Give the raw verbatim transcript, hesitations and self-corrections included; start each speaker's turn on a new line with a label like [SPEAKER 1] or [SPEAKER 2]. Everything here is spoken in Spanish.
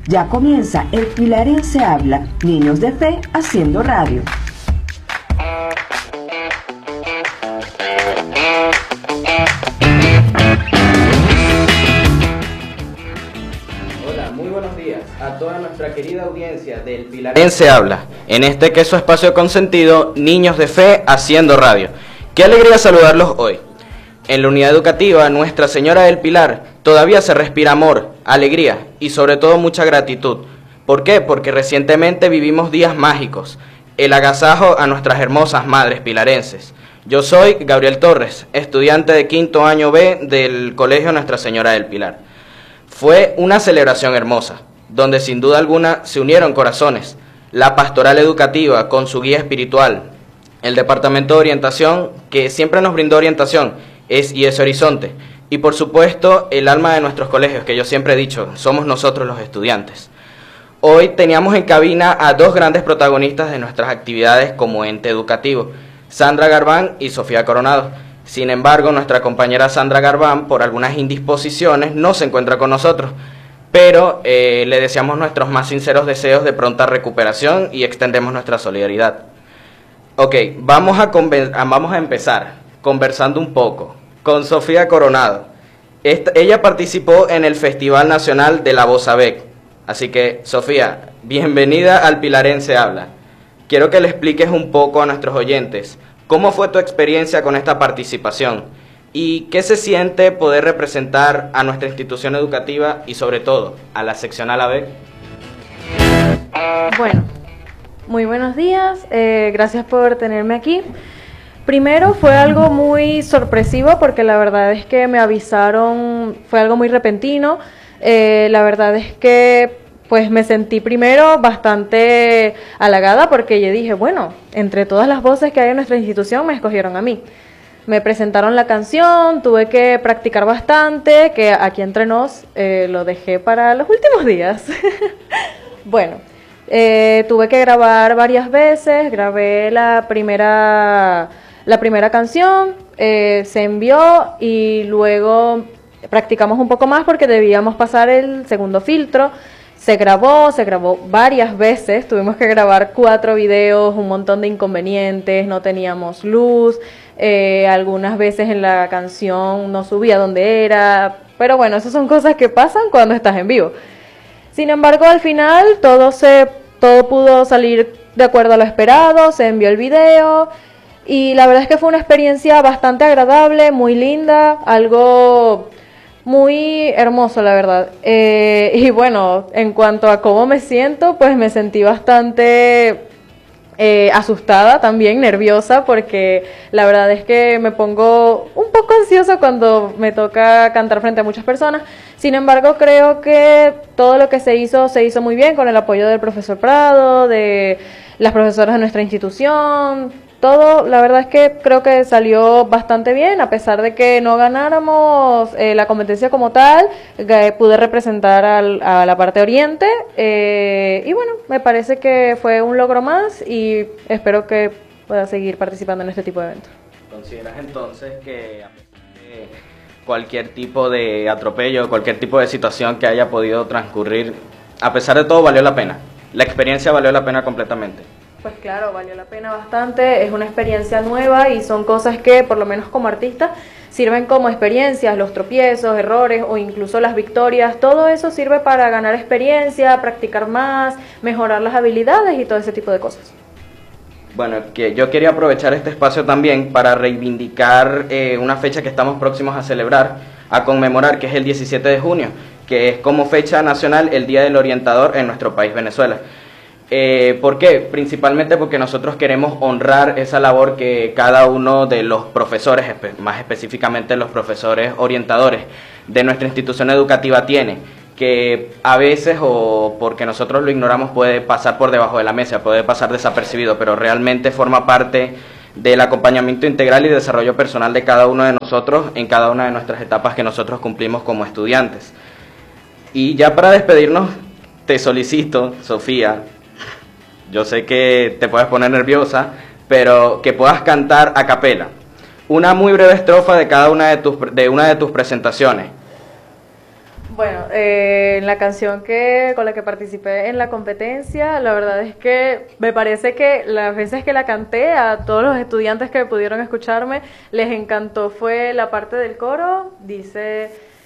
[SPEAKER 1] Ya comienza El Pilarense Habla, Niños de Fe haciendo radio.
[SPEAKER 2] Hola, muy buenos días a toda nuestra querida audiencia del Pilarense Habla, en este que es su espacio consentido, Niños de Fe haciendo radio. Qué alegría saludarlos hoy. En la unidad educativa Nuestra Señora del Pilar todavía se respira amor, alegría y sobre todo mucha gratitud. ¿Por qué? Porque recientemente vivimos días mágicos, el agasajo a nuestras hermosas madres pilarenses. Yo soy Gabriel Torres, estudiante de quinto año B del Colegio Nuestra Señora del Pilar. Fue una celebración hermosa, donde sin duda alguna se unieron corazones, la pastoral educativa con su guía espiritual, el departamento de orientación que siempre nos brindó orientación, es y ese horizonte, y por supuesto el alma de nuestros colegios, que yo siempre he dicho, somos nosotros los estudiantes. Hoy teníamos en cabina a dos grandes protagonistas de nuestras actividades como ente educativo, Sandra Garbán y Sofía Coronado. Sin embargo, nuestra compañera Sandra Garbán, por algunas indisposiciones, no se encuentra con nosotros, pero eh, le deseamos nuestros más sinceros deseos de pronta recuperación y extendemos nuestra solidaridad. Ok, vamos a, vamos a empezar conversando un poco con Sofía Coronado. Esta, ella participó en el Festival Nacional de la Voz Abec. Así que, Sofía, bienvenida al Pilarense Habla. Quiero que le expliques un poco a nuestros oyentes cómo fue tu experiencia con esta participación y qué se siente poder representar a nuestra institución educativa y sobre todo a la seccional A B E C.
[SPEAKER 3] Bueno, muy buenos días, eh, gracias por tenerme aquí. Primero fue algo muy sorpresivo porque la verdad es que me avisaron, fue algo muy repentino. Eh, la verdad es que pues me sentí primero bastante halagada porque yo dije, bueno, entre todas las voces que hay en nuestra institución me escogieron a mí. Me presentaron la canción, tuve que practicar bastante, que aquí entre nos eh, lo dejé para los últimos días. Bueno, eh, tuve que grabar varias veces, grabé la primera... La primera canción eh, se envió y luego practicamos un poco más porque debíamos pasar el segundo filtro. Se grabó, se grabó varias veces, tuvimos que grabar cuatro videos, un montón de inconvenientes, no teníamos luz, eh, algunas veces en la canción no subía donde era, pero bueno, esas son cosas que pasan cuando estás en vivo. Sin embargo, al final todo, se, todo pudo salir de acuerdo a lo esperado, se envió el video. Y la verdad es que fue una experiencia bastante agradable, muy linda, algo muy hermoso, la verdad. Eh, y bueno, en cuanto a cómo me siento, pues me sentí bastante eh, asustada también, nerviosa, porque la verdad es que me pongo un poco ansiosa cuando me toca cantar frente a muchas personas. Sin embargo, creo que todo lo que se hizo, se hizo muy bien con el apoyo del profesor Prado, de las profesoras de nuestra institución. Todo, la verdad es que creo que salió bastante bien, a pesar de que no ganáramos eh, la competencia como tal, eh, pude representar al, a la parte oriente, eh, y bueno, me parece que fue un logro más y espero que pueda seguir participando en este tipo de eventos.
[SPEAKER 2] ¿Consideras entonces que a pesar de cualquier tipo de atropello, cualquier tipo de situación que haya podido transcurrir, a pesar de todo valió la pena? ¿La experiencia valió la pena completamente?
[SPEAKER 3] Pues claro, valió la pena bastante, es una experiencia nueva y son cosas que, por lo menos como artista, sirven como experiencias, los tropiezos, errores o incluso las victorias, todo eso sirve para ganar experiencia, practicar más, mejorar las habilidades y todo ese tipo de cosas.
[SPEAKER 2] Bueno, que yo quería aprovechar este espacio también para reivindicar eh, una fecha que estamos próximos a celebrar, a conmemorar, que es el diecisiete de junio, que es como fecha nacional el Día del Orientador en nuestro país, Venezuela. Eh, ¿Por qué? Principalmente porque nosotros queremos honrar esa labor que cada uno de los profesores, más específicamente los profesores orientadores de nuestra institución educativa tiene, que a veces o porque nosotros lo ignoramos puede pasar por debajo de la mesa, puede pasar desapercibido, pero realmente forma parte del acompañamiento integral y desarrollo personal de cada uno de nosotros en cada una de nuestras etapas que nosotros cumplimos como estudiantes. Y ya para despedirnos, te solicito, Sofía, yo sé que te puedes poner nerviosa, pero que puedas cantar a capela una muy breve estrofa de cada una de tus, de una de tus presentaciones.
[SPEAKER 3] Bueno, eh, la canción que con la que participé en la competencia, la verdad es que me parece que las veces que la canté a todos los estudiantes que pudieron escucharme les encantó. Fue la parte del coro, dice: